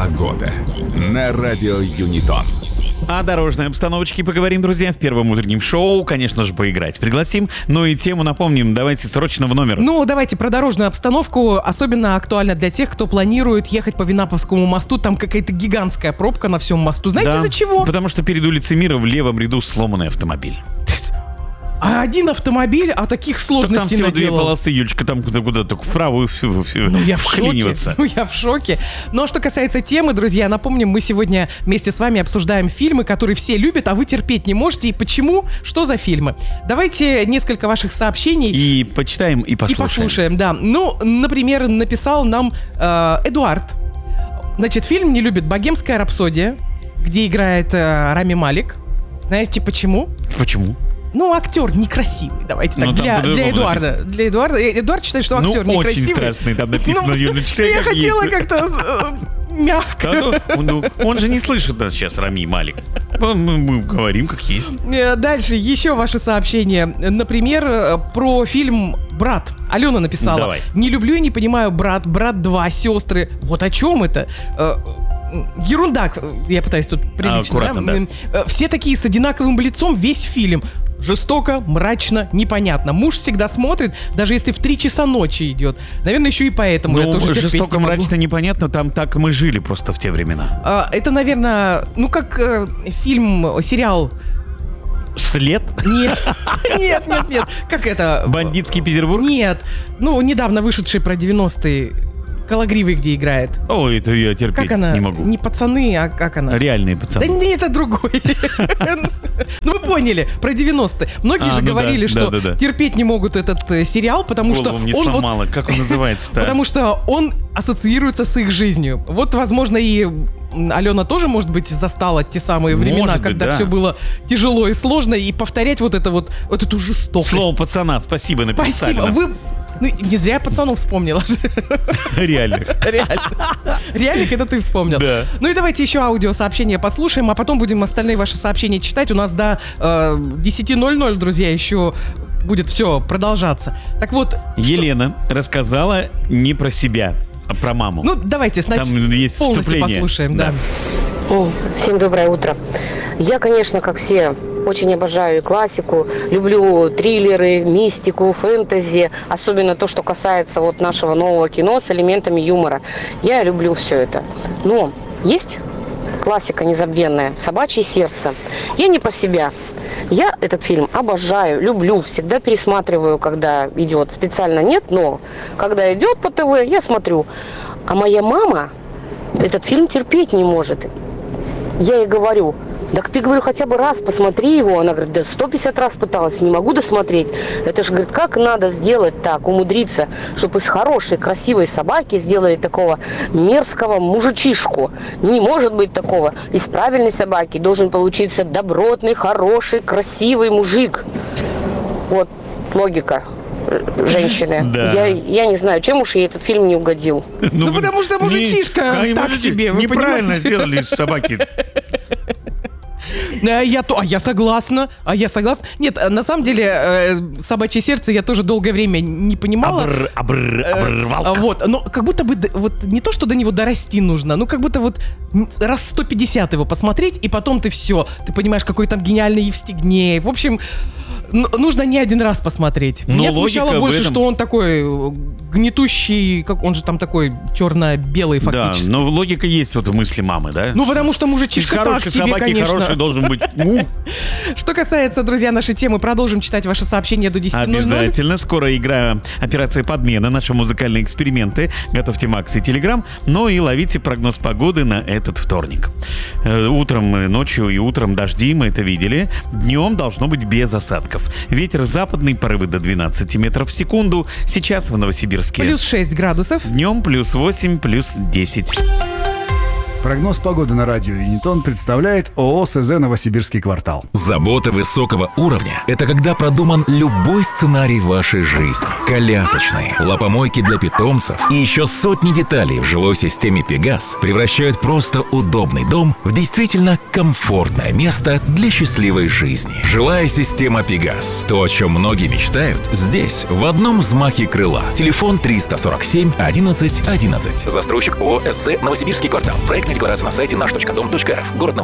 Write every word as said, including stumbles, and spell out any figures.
Погода на радио Юнитон. О дорожной обстановочке поговорим, друзья, в первом утреннем шоу. Конечно же, поиграть пригласим. Ну и тему напомним. Давайте срочно в номер. Ну, давайте про дорожную обстановку. Особенно актуально для тех, кто планирует ехать по Винаповскому мосту. Там какая-то гигантская пробка на всем мосту. Знаете, Да, из-за чего? Потому что перед улицей Мира в левом ряду сломанный автомобиль. А один автомобиль, а таких Там сложностей всего две наделал. полосы, Юлечка, там куда-то только вправо и всю, всю Ну, я в шоке. вклиниваться. Ну, я в шоке. Ну, а что касается темы, друзья, напомним, мы сегодня вместе с вами обсуждаем фильмы, которые все любят, а вы терпеть не можете. И почему? Что за фильмы? Давайте несколько ваших сообщений. И почитаем, и послушаем. И послушаем, да. Ну, например, написал нам э, Эдуард. Значит, фильм не любит «Богемская рапсодия», где играет э, Рами Малик. Знаете почему? Почему? Ну, актер некрасивый, давайте так, Ну, там для, по-другому для Эдуарда. написано. Для Эдуарда. Э, Эдуард считает, что актер Ну, очень некрасивый. страшный, там написано, Ну, Юля, читай, я как хотела есть. как-то э, мягко. Да, ну, ну, он же не слышит нас сейчас, Рами Малик. Мы, мы- мы говорим, как есть. Э, Дальше еще ваши сообщения. Например, э, про фильм «Брат». Алена написала. Давай. Не люблю и не понимаю «Брат», «Брат два», «Сестры». Вот о чем это? Э, Ерунда, я пытаюсь тут прилично. Аккуратно, да. Э, Все такие с одинаковым лицом, весь фильм. Жестоко, мрачно, непонятно. Муж всегда смотрит, даже если в три часа ночи идет. Наверное, еще и поэтому я Ну, тоже терпеть жестоко, не могу. мрачно, непонятно, там так мы жили просто в те времена. А, Это, наверное, ну как э, фильм, сериал. След? Нет, нет, нет, нет. Как это? Бандитский Петербург? Нет. Ну, недавно вышедший про девяностые. Калагривый, где играет. Ой, это я терпеть Как она? не могу. Не пацаны, а как она? Реальные Да пацаны. не, это другой. Ну, вы поняли, про девяностые. Многие А, же ну да, говорили, да, что да, да. терпеть не могут этот э, сериал, потому что Голову мне он вот сломало. Как он называется-то? Потому что он ассоциируется с их жизнью. Вот, возможно, и Алена тоже, может быть, застала те самые времена, Может быть, когда да. все было тяжело и сложно, и повторять вот это вот, вот эту жестокость. Слово пацана, спасибо, написали. Спасибо. нам. Вы... Ну, не зря я пацанов вспомнила. Реально. Реально. Реальных это ты вспомнил. Да. Ну и давайте еще аудиосообщения послушаем, а потом будем остальные ваши сообщения читать. У нас до э, десять ноль ноль, друзья, еще будет все продолжаться. Так вот, Елена рассказала не про себя, а про маму. ну давайте сначала Там есть полностью вступление. послушаем. Да. О, Всем доброе утро. Я, конечно, как все, очень обожаю классику, люблю триллеры, мистику, фэнтези, особенно то, что касается вот нашего нового кино с элементами юмора. Я люблю все это. Но есть классика незабвенная «Собачье сердце». Я не про себя. Я этот фильм обожаю, люблю, всегда пересматриваю, когда идет. Специально нет, но когда идет по ТВ, я смотрю. А моя мама этот фильм терпеть не может. Я ей говорю: так ты, говорю, хотя бы раз посмотри его. Она говорит: да сто пятьдесят раз пыталась, не могу досмотреть. Это же, говорит, как надо сделать так, умудриться, чтобы из хорошей, красивой собаки сделали такого мерзкого мужичишку. Не может быть такого. Из правильной собаки должен получиться добротный, хороший, красивый мужик. Вот логика женщины. Да. Я, я не знаю, чем уж ей этот фильм не угодил. Ну, потому что мужичишка не- так подожди, себе, вы неправильно понимаете? сделали из собаки. А я, то, а я согласна, а я согласна. Нет, на самом деле, э, «Собачье сердце» я тоже долгое время не понимала. Абр, абр, Э, обрвалка. Вот, но как будто бы д- вот не то, что до него дорасти нужно, ну как будто вот н- раз сто пятьдесят его посмотреть, и потом ты все, ты понимаешь, какой там гениальный Евстигнеев. В общем, н- нужно не один раз посмотреть. Но Меня логика смущало в больше, этом- что он такой э, гнетущий, как он же там такой черно-белый Да, фактически. но логика есть вот в мысли мамы, да? Ну, потому что Из мужичишка так хорошей себе, собаки конечно. хороший должен быть. Ну, Что касается, друзья, нашей темы, продолжим читать ваши сообщения до десяти ноль ноль. обязательно. Скоро игра «Операция подмена», наши музыкальные эксперименты. Готовьте Макс и Телеграм. Ну и ловите прогноз погоды на этот вторник. Э, Утром, и ночью и утром дожди, мы это видели. Днем должно быть без осадков. Ветер западный, порывы до двенадцати метров в секунду. Сейчас в Новосибирске. Плюс шесть градусов. Днем плюс восемь, плюс десять. Прогноз погоды на радио Юнитон представляет ООО СЗ «Новосибирский квартал». Забота высокого уровня – это когда продуман любой сценарий вашей жизни. Колясочные, лапомойки для питомцев и еще сотни деталей в жилой системе «Пегас» превращают просто удобный дом в действительно комфортное место для счастливой жизни. Жилая система «Пегас» – то, о чем многие мечтают, здесь, в одном взмахе крыла. Телефон триста сорок семь одиннадцать одиннадцать. Застройщик ООО СЗ «Новосибирский квартал». Проектная Декларация на сайте наш точка дом точка рф. Город Новосибирск.